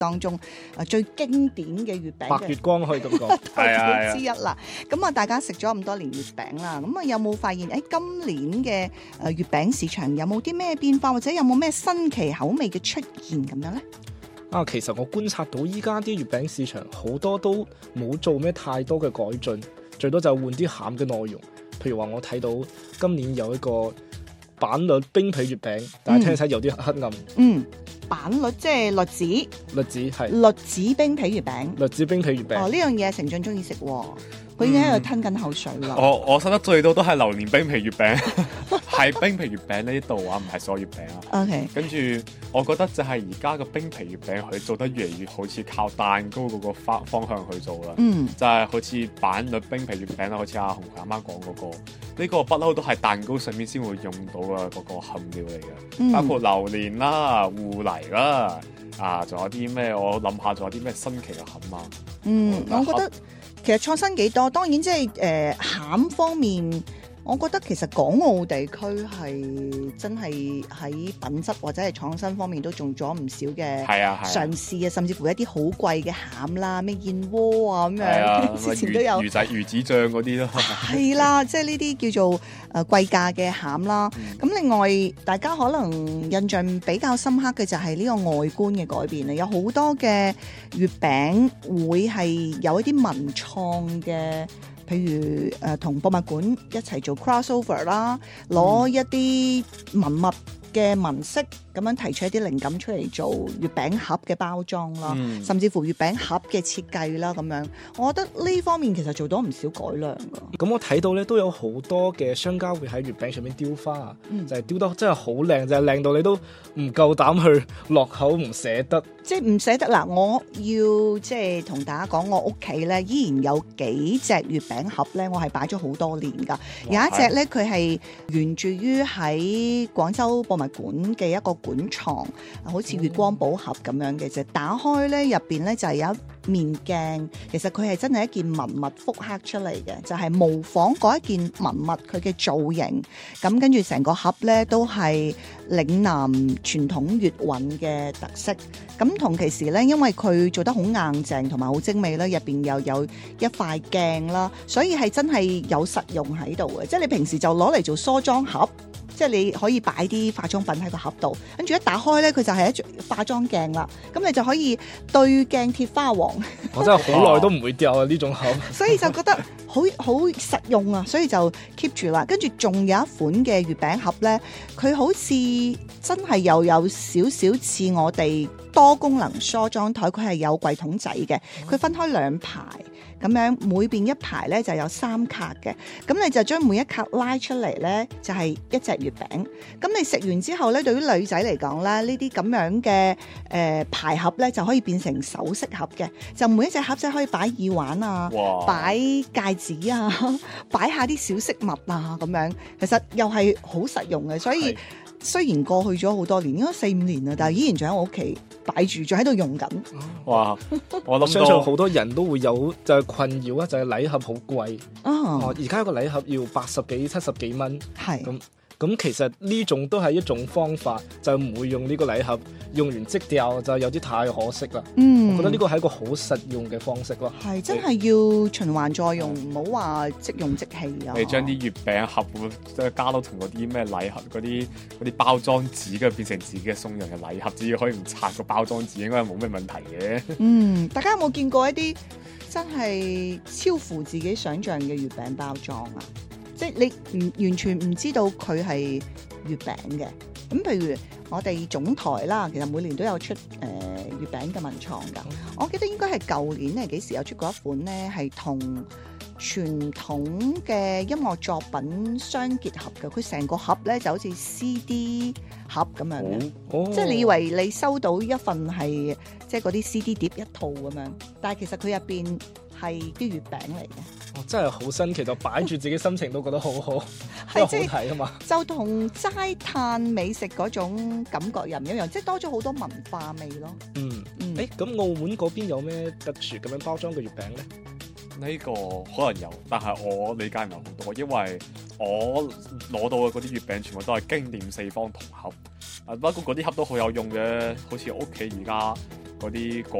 當中最經典嘅月餅白月光可以咁講， 代表之一啦。咁啊，大家食咗咁多年月餅啦，咁啊有冇發現今年嘅月餅市場有冇啲咩變化，或者有冇咩新奇口味嘅出現咁樣呢？ 其實我觀察到依家啲月餅市場好多都冇做咩太多嘅改進，最多就換啲餡嘅內容。譬如話我睇到今年有一個板栗冰皮月餅，但係聽起嚟有啲黑暗。 板栗即係栗子， 係栗子冰皮月餅， 栗子冰皮月餅。 呢樣嘢成俊中意食喎，佢已經喺度吞緊口水啦。 我食得最多都係榴蓮冰皮月餅，係冰皮月餅呢度啊，唔係所有月餅啊。 OK， 跟住我覺得就係而家個冰皮月餅佢做得越嚟越好似靠蛋糕嗰個方向去做啦。就係好似板栗冰皮月餅啦，好似阿紅佢啱啱講嗰個，呢個不嬲都係蛋糕上面先會用到嘅嗰個餡料嚟嘅，包括榴蓮啦、芋泥啦，仲有啲咩？我諗下仲有啲咩新奇嘅餡啊？ 我覺得其實創新幾多，當然即係餡方面。我覺得其實港澳地區係真係喺品質或者係創新方面都做咗唔少嘅嘗試啊，甚至乎一啲好貴嘅餡啦，咩燕窩啊咁樣，之前都有魚子醬嗰啲咯， 係啦，即係呢啲叫做貴價嘅餡啦。咁另外大家可能印象比較深刻嘅就係呢個外觀嘅改變啊，有好多嘅月餅會係有一啲文創嘅。譬如同博物館一齊做 crossover 啦，攞一啲文物嘅紋飾咁樣提出一啲靈感出嚟做月餅盒嘅包裝啦，甚至乎月餅盒嘅設計啦咁樣，我覺得呢方面其實做到唔少改良㗎。 咁我睇到咧都有好多嘅商家會喺月餅上面雕花，就係雕得真係好靚，就係靚到你都唔夠膽去落口，唔捨得。 即係唔捨得嗱，我要即係同大家講，我屋企咧依然有幾隻月餅盒咧，我係擺咗好多年㗎。有一隻咧，佢係源自於喺廣州博物館嘅一個館藏，好似月光寶盒咁樣嘅啫。打開咧，入邊咧就係有一面鏡，其實佢係真係一件文物復刻出嚟嘅，就係模仿嗰一件文物佢嘅造型。咁跟住成個盒咧都係嶺南傳統月韻嘅特色。咁同其時咧，因為佢做得好硬淨同埋好精美啦，入邊又有一塊鏡啦，所以係真係有實用喺度嘅。即係你平時就攞嚟做梳妝盒，即係你可以擺啲化妝品喺個盒度，跟住一打開咧，佢就係一隻化妝鏡啦。咁你就可以對鏡貼花黃。 我真係好耐都唔會掉啊呢種盒， 所以就覺得好實用啊，所以就 keep 住啦。跟住仲有一款嘅月餅盒咧，佢好似真係又有少少似我哋多功能梳妝台，佢係有櫃桶仔嘅，佢分開兩排咁樣，每邊一排咧就有3格嘅，咁你就將每一格拉出嚟咧，就係一隻月餅。咁你食完之後咧，對於女仔嚟講咧，呢啲咁樣嘅牌盒咧，就可以變成首飾盒嘅，就每一隻盒仔可以擺耳環啊，擺戒指啊，擺下啲小飾物啊咁樣，其實又係好實用嘅，所以。雖然過去咗好多年，應該4-5年啦，但係依然仲喺我屋企擺住，仲喺度用緊。 哇！我諗相信好多人都會有就係困擾啊，就係禮盒好貴。而家一個禮盒要80幾、70幾蚊。係咁其實呢種都係一種方法，就唔會用呢個禮盒，用完即掉就有啲太可惜啦。我覺得呢個係一個好實用嘅方式咯。係真係要循環再用，唔好話即用即棄啊！ 你將啲月餅盒即係加到同嗰啲咩禮盒嗰啲包裝紙嘅變成自己嘅送人嘅禮盒，只要可以唔拆個包裝紙，應該係冇咩問題嘅。 大家有冇見過一啲真係超乎自己想象嘅月餅包裝啊？即係你完全唔知道佢係月餅嘅。咁譬如我哋總台啦，其實每年都有出月餅嘅文創㗎。我記得應該係舊年係幾時有出過一款咧，係同傳統嘅音樂作品相結合嘅。佢成個盒咧就好似 CD 盒咁樣嘅，即係你以為你收到一份係即係嗰啲 CD 碟一套咁樣，但係其實佢入邊係啲月餅嚟嘅。 真係好新奇，就擺住自己心情都覺得好好，真係好睇啊嘛！ 就同齋嘆美食嗰種感覺又唔一樣，即係多咗好多文化味咯。 咁澳門嗰邊有咩特殊咁樣包裝嘅月餅咧？ 呢個可能有，但係我理解唔係好多，因為我攞到嘅嗰啲月餅全部都係經典4方銅盒。不過嗰啲盒都好有用嘅，好似屋企而家嗰啲果